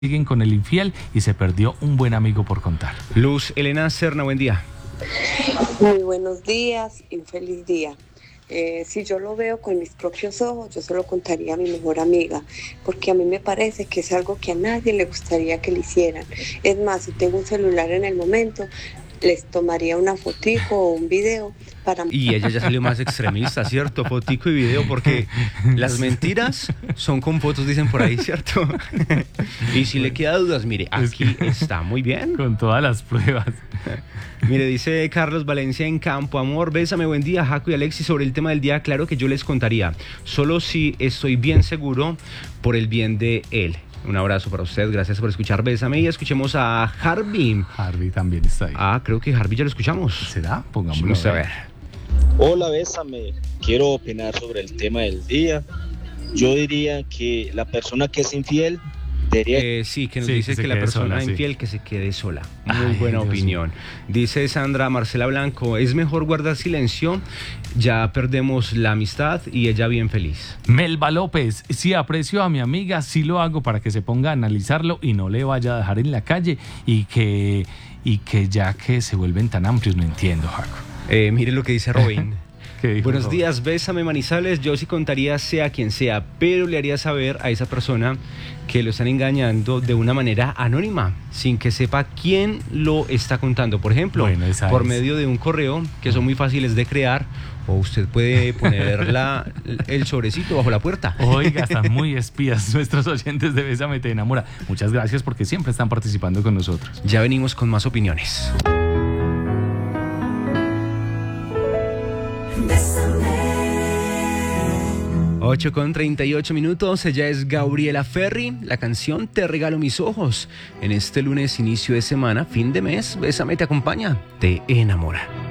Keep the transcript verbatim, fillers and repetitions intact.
siguen con el infiel y se perdió un buen amigo por contar. Luz Elena Serna, buen día. Muy buenos días y un feliz día. Eh, si yo lo veo con mis propios ojos, yo se lo contaría a mi mejor amiga, porque a mí me parece que es algo que a nadie le gustaría que le hicieran. Es más, si tengo un celular en el momento, les tomaría una fotico o un video para... Y ella ya salió más extremista, ¿cierto? Fotico y video, porque las mentiras son con fotos, dicen por ahí, ¿cierto? Y si le queda dudas, mire, aquí está, muy bien. Con todas las pruebas. Mire, dice Carlos Valencia en Campo Amor, bésame, buen día, Jaco y Alexis, sobre el tema del día, claro que yo les contaría, solo si estoy bien seguro por el bien de él. Un abrazo para usted, gracias por escuchar Bésame y escuchemos a Harvey. Harvey también está ahí. Ah, creo que Harvey ya lo escuchamos. ¿Será? Pongámoslo Vamos a ver. Hola, Bésame. Quiero opinar sobre el tema del día. Yo diría que la persona que es infiel debería... Eh, sí, que nos Sí, dice que que, se la quede persona sola, sí. infiel que se quede sola. Muy Ay, buena Dios opinión. mío. Dice Sandra Marcela Blanco, es mejor guardar silencio, ya perdemos la amistad y ella bien feliz. Melba López, si aprecio a mi amiga, sí lo hago para que se ponga a analizarlo y no le vaya a dejar en la calle y que, y que ya que se vuelven tan amplios, no entiendo, Jaco. Eh, mire lo que dice Robin. ¿Qué dijo Buenos Robin? días, Bésame Manizales, yo sí contaría sea quien sea, pero le haría saber a esa persona que lo están engañando de una manera anónima, sin que sepa quién lo está contando. Por ejemplo, Bueno, esa por es. medio de un correo, que son muy fáciles de crear, o usted puede poner la, el sobrecito bajo la puerta. Oiga, están muy espías nuestros oyentes de Bésame Te Enamora. Muchas gracias porque siempre están participando con nosotros. Ya venimos con más opiniones. ocho con treinta y ocho minutos, ella es Gabriela Ferri, la canción Te regalo mis ojos. En este lunes, inicio de semana, fin de mes, Bésame te acompaña, te enamora.